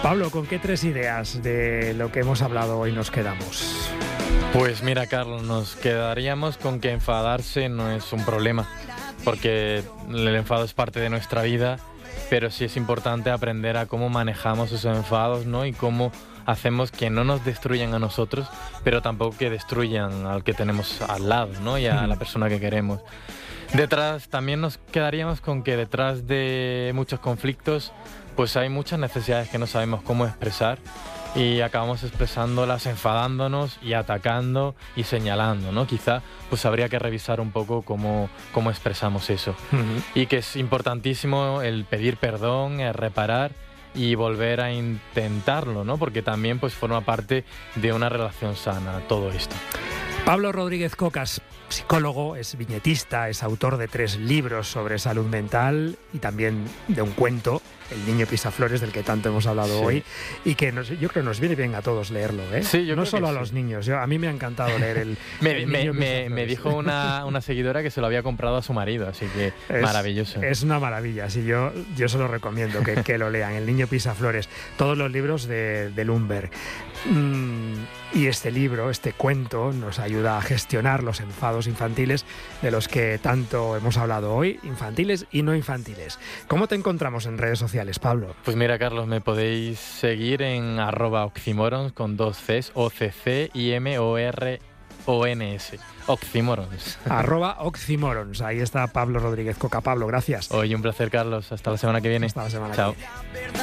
Pablo, ¿con qué 3 ideas de lo que hemos hablado hoy nos quedamos? Pues mira, Carlos, nos quedaríamos con que enfadarse no es un problema, porque el enfado es parte de nuestra vida, pero sí es importante aprender a cómo manejamos esos enfados, ¿no? Y cómo hacemos que no nos destruyan a nosotros, pero tampoco que destruyan al que tenemos al lado, ¿no? Y a la persona que queremos. También nos quedaríamos con que detrás de muchos conflictos, pues hay muchas necesidades que no sabemos cómo expresar y acabamos expresándolas enfadándonos y atacando y señalando, ¿no? Quizá pues habría que revisar un poco cómo expresamos eso. Y que es importantísimo el pedir perdón, el reparar y volver a intentarlo, ¿no? Porque también pues forma parte de una relación sana todo esto. Pablo Rodríguez Cocas, psicólogo, es viñetista, es autor de 3 libros sobre salud mental y también de un cuento, El niño pisaflores, del que tanto hemos hablado hoy, y que yo creo que nos viene bien a todos leerlo, ¿eh? Sí, yo no creo solo que a los niños. A mí me ha encantado leer el niño pisaflores. Me dijo una seguidora que se lo había comprado a su marido, así que maravilloso. Es una maravilla, sí, yo se lo recomiendo que lo lean, El niño pisaflores, todos los libros de Lundberg. Y este libro, este cuento, nos ayuda a gestionar los enfados infantiles de los que tanto hemos hablado hoy, infantiles y no infantiles. ¿Cómo te encontramos en redes sociales, Pablo? Pues mira, Carlos, me podéis seguir en @oxymorons con 2 Cs, OCCIMORONS. Oxymorons. @oxymorons. Ahí está Pablo Rodríguez Coca. Pablo, gracias. Oye, un placer, Carlos. Hasta la semana que viene. Hasta la semana Chao. que viene.